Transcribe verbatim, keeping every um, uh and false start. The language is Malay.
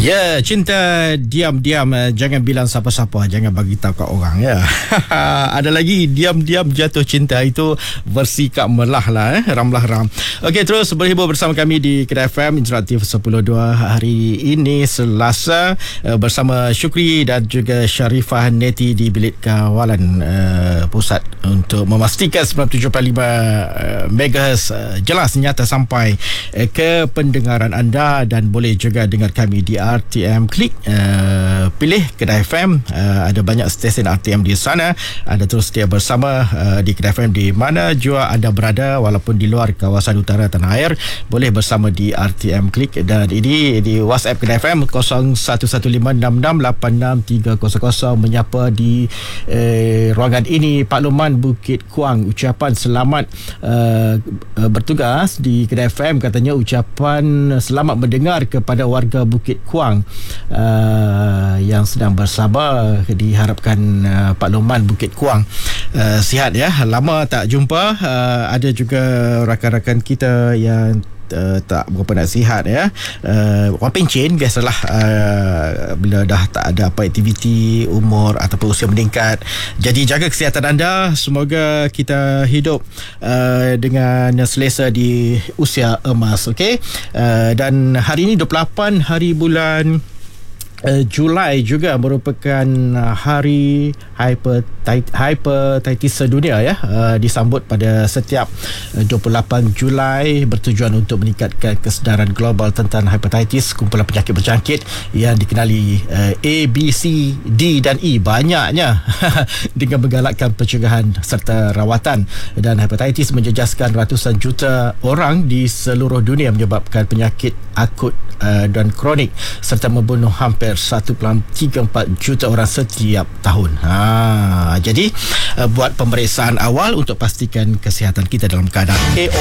Ya, cinta diam-diam, jangan bilang siapa-siapa, jangan bagi tahu kat orang ya. Ada lagi diam-diam jatuh cinta, itu versi Kak Melah lah eh, Ramlah Ram. Okey, terus berhibur bersama kami di Kedah F M Interaktif sepuluh dua hari ini Selasa, bersama Syukri dan juga Sharifah Neti di bilik kawalan uh, pusat untuk memastikan sembilan puluh tujuh perpuluhan lima uh, megahertz uh, jelas nyata sampai uh, ke pendengaran anda, dan boleh juga dengar kami di R T M Klik, uh, pilih Kedah F M. uh, ada banyak stesen R T M di sana. Anda terus setia bersama uh, di Kedah F M di mana jua anda berada, walaupun di luar kawasan utara tanah air, boleh bersama di R T M Klik. Dan ini di WhatsApp Kedah F M kosong satu satu lima enam enam lapan enam tiga kosong kosong. Menyapa di eh, ruangan ini Pak Luman Bukit Kuang, ucapan selamat uh, uh, bertugas di Kedah F M. Katanya ucapan selamat mendengar kepada warga Bukit Kuang uh, yang sedang bersabar. Diharapkan uh, Pak Luman Bukit Kuang uh, sihat ya. Lama tak jumpa. Uh, ada juga rakan-rakan kita yang Uh, tak berapa nak sihat ya. uh, Orang pencen biasalah, uh, bila dah tak ada apa aktiviti, umur ataupun usia meningkat. Jadi jaga kesihatan anda. Semoga kita hidup uh, dengan selesa di usia emas. Okey, uh, dan hari ini dua puluh lapan hari bulan Uh, Julai juga merupakan uh, hari hepatitis sedunia ya, uh, disambut pada setiap uh, dua puluh lapan Julai, bertujuan untuk meningkatkan kesedaran global tentang hepatitis, kumpulan penyakit berjangkit yang dikenali uh, A, B, C, D dan E banyaknya dengan menggalakkan pencegahan serta rawatan. Dan hepatitis menjejaskan ratusan juta orang di seluruh dunia, menyebabkan penyakit akut uh, dan kronik serta membunuh hampir satu perpuluhan tiga empat juta orang setiap tahun. Ha, jadi uh, buat pemeriksaan awal untuk pastikan kesihatan kita dalam keadaan A O